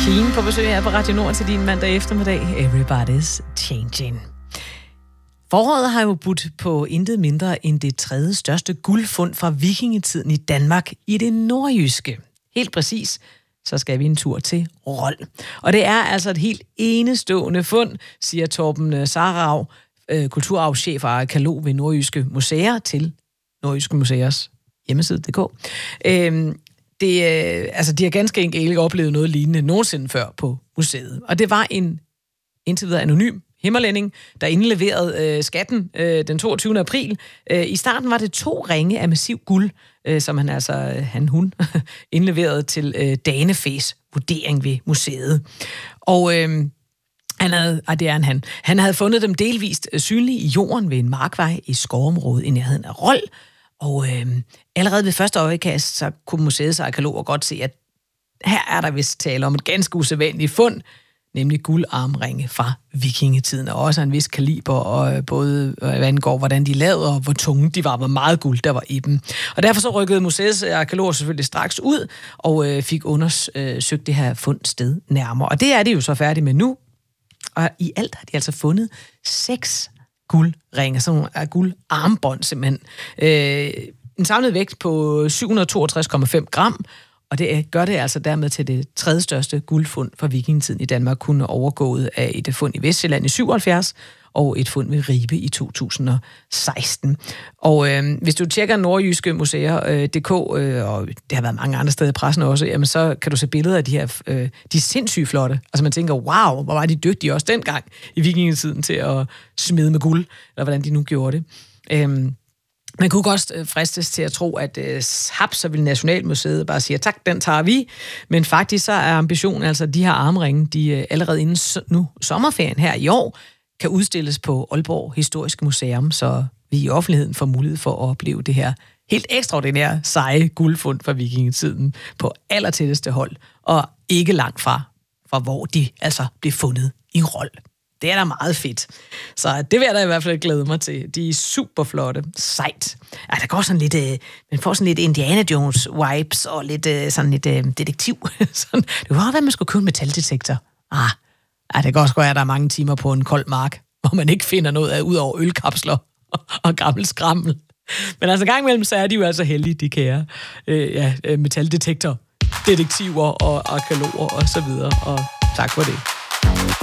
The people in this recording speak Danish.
Keane på besøg her på Radio Nord til din mandag eftermiddag. Everybody's changing. Foråret har jo budt på intet mindre end det tredje største guldfund fra vikingetiden i Danmark i det nordjyske. Helt præcis, så skal vi en tur til Rold. Og det er altså et helt enestående fund, siger Torben Sarau, kulturarvschef og arkeolog ved Nordjyske Museer til Nordjyske Museers hjemmeside.dk. De har ganske enkelt ikke oplevet noget lignende nogensinde før på museet. Og det var en indtil videre anonym himmerlænding, der indleverede skatten den 22. april. I starten var det 2 ringe af massiv guld, som hun indleverede til Danefæs vurdering ved museet. Og han havde fundet dem delvist synlige i jorden ved en markvej i skovområdet i nærheden af Rold. Og allerede ved første øjekast, så kunne museets arkeologer godt se, at her er der vist tale om et ganske usædvanligt fund, nemlig guldarmringe fra vikingetiden, og også en vis kaliber, og både hvad angår, hvordan de lavede, og hvor tunge de var, hvor meget guld der var i dem. Og derfor så rykkede museets arkeologer selvfølgelig straks ud, og fik undersøgt det her fundsted nærmere. Og det er de jo så færdige med nu, og i alt har de altså fundet 6 guldringe, sådan nogle guldarmbånd simpelthen. En samlet vægt på 762,5 gram, og det gør det altså dermed til det tredje største guldfund fra vikingetiden i Danmark, kun overgået af et fund i Vestsjælland i 77 og et fund ved Ribe i 2016. Og hvis du tjekker Nordjyske Museer.dk, og det har været mange andre steder i pressen også, jamen så kan du se billeder af de her, de er sindssygt flotte. Altså man tænker, wow, hvor var de dygtige også dengang i vikingetiden til at smide med guld, eller hvordan de nu gjorde det. Man kunne godt fristes til at tro, at så vil Nationalmuseet bare sige, tak, den tager vi. Men faktisk så er ambitionen, altså de her armringe, de allerede inden nu sommerferien her i år, kan udstilles på Aalborg Historiske Museum, så vi i offentligheden får mulighed for at opleve det her helt ekstraordinære, seje guldfund fra vikingetiden på allertætteste hold, og ikke langt fra hvor de altså blev fundet i Rold. Det er da meget fedt. Så det vil jeg da i hvert fald glæde mig til. De er super flotte. Sejt. Ja, der går sådan lidt, man får sådan lidt Indiana Jones vibes og lidt sådan lidt detektiv. Sådan. Det kunne godt være, at man skulle købe en metaldetektor. Det kan også være, at der er mange timer på en kold mark, hvor man ikke finder noget af ud over ølkapsler og gammel skrammel. Men altså gang imellem, så er de jo altså heldige, de kære metaldetektor, detektiver og arkeologer og så videre. Og tak for det.